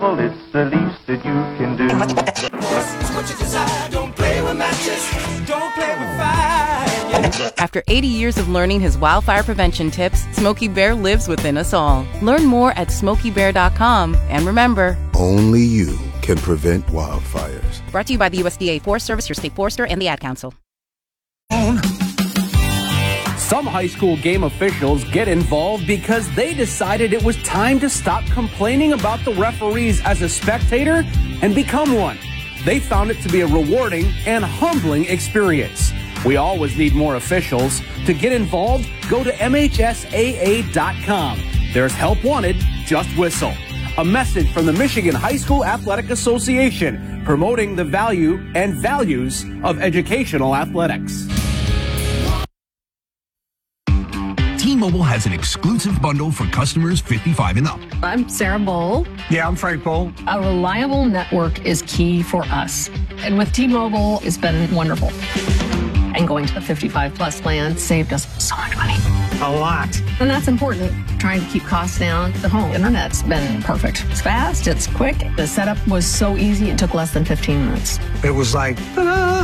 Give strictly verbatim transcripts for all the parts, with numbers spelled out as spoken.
Well, it's the least that you can do. What you desire, don't play with matches, don't play with fire. After eighty years of learning his wildfire prevention tips, Smokey Bear lives within us all. Learn more at smokey bear dot com. And remember, only you can prevent wildfires. Brought to you by the U S D A Forest Service, your state forester, and the Ad Council. Some high school game officials get involved because they decided it was time to stop complaining about the referees as a spectator and become one. They found it to be a rewarding and humbling experience. We always need more officials. To get involved, go to M H S A A dot com. There's help wanted, just whistle. A message from the Michigan High School Athletic Association, promoting the value and values of educational athletics. T-Mobile has an exclusive bundle for customers fifty-five and up. I'm Sarah Bowl. Yeah, I'm Frank Bowl. A reliable network is key for us. And with T-Mobile, it's been wonderful. And going to the fifty-five plus plan saved us so much money. A lot. And that's important. Trying to keep costs down. The home internet's been perfect. It's fast, it's quick. The setup was so easy, it took less than fifteen minutes. It was like, ta-da!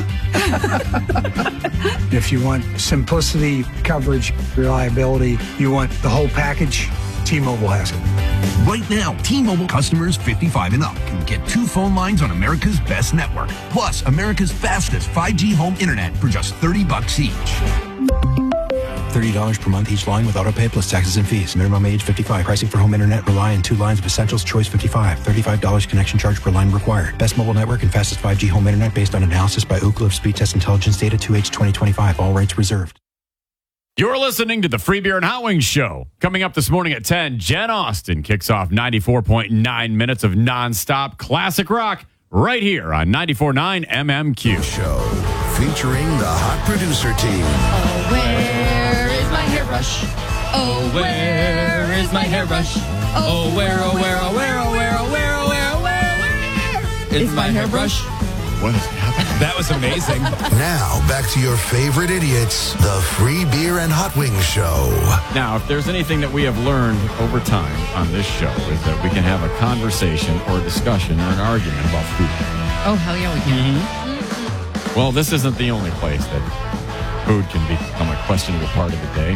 If you want simplicity, coverage, reliability, you want the whole package, T-Mobile has it. Right now, T-Mobile customers fifty-five and up can get two phone lines on America's best network, plus America's fastest five G home internet for just thirty bucks each. thirty dollars per month each line with autopay plus taxes and fees. Minimum age fifty-five. Pricing for home internet rely on two lines of Essentials Choice fifty-five. thirty-five dollars connection charge per line required. Best mobile network and fastest five G home internet based on analysis by Ookla of Speed Test Intelligence Data two H twenty twenty-five. All rates reserved. You're listening to the Free Beer and Hot Wings Show. Coming up this morning at ten, Jen Austen kicks off ninety-four point nine minutes of nonstop classic rock right here on ninety-four point nine M M Q. Show featuring the hot producer team. Oh, where is my hairbrush? Oh, where is my hairbrush? Oh, where, oh, where, oh, where, oh, where, oh, where, oh, where, oh, where, where is my hairbrush? What is happening? That was amazing. Now, back to your favorite idiots, the Free Beer and Hot Wings Show. Now, if there's anything that we have learned over time on this show is that we can have a conversation or a discussion or an argument about food. Oh, hell yeah, we can. Mm-hmm. Well, this isn't the only place that food can become a questionable part of the day.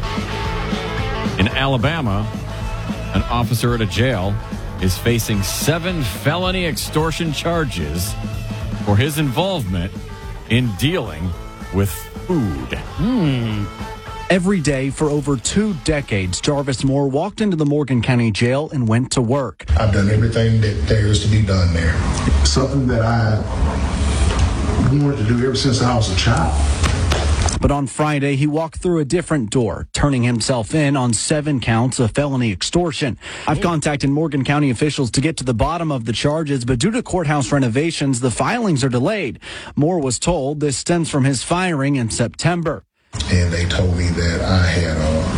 In Alabama, an officer at a jail is facing seven felony extortion charges for his involvement in dealing with food. Hmm. Every day for over two decades, Jarvis Moore walked into the Morgan County Jail and went to work. I've done everything that there is to be done there. Something that I wanted to do ever since I was a child. But on Friday, he walked through a different door, turning himself in on seven counts of felony extortion. I've contacted Morgan County officials to get to the bottom of the charges, but due to courthouse renovations, the filings are delayed. Moore was told this stems from his firing in September. And they told me that I had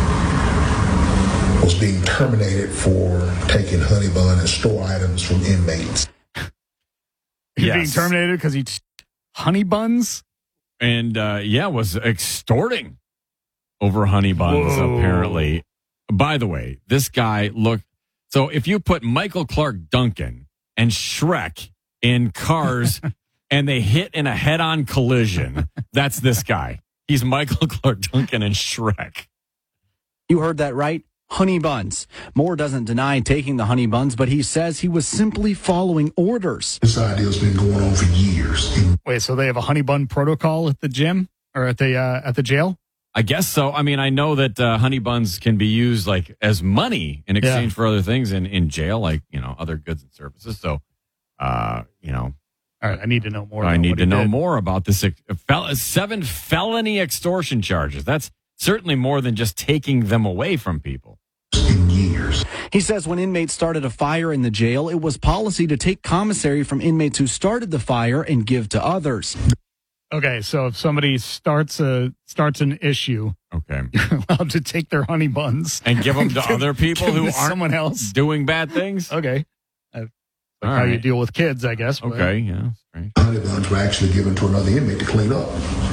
uh, was being terminated for taking honey bun and store items from inmates. You're Yes. being terminated because he t- honey buns? And, uh, yeah, was extorting over honey buns, Whoa. apparently. By the way, this guy looked... So if you put Michael Clark Duncan and Shrek in cars and they hit in a head-on collision, that's this guy. He's Michael Clark Duncan and Shrek. You heard that right. Honey buns. Moore doesn't deny taking the honey buns, but he says he was simply following orders. This idea's been going on for years. Wait, so they have a honey bun protocol at the gym or at the uh, at the jail? I guess so. I mean, I know that uh, honey buns can be used like as money in exchange Yeah. for other things in, in jail, like, you know, other goods and services. So, uh, you know, All right, I need to know more. I about need what to he know did. more about this. ex- Fel- seven felony extortion charges. That's certainly more than just taking them away from people. In years. He says when inmates started a fire in the jail, it was policy to take commissary from inmates who started the fire and give to others. Okay, so if somebody starts a starts an issue, Okay. you're allowed to take their honey buns And give them to Give- other people give who them aren't to someone else. doing bad things? Okay, uh, All how you right. deal with kids, I guess. but- Okay, yeah. That's great. Honey buns were actually given to another inmate to clean up.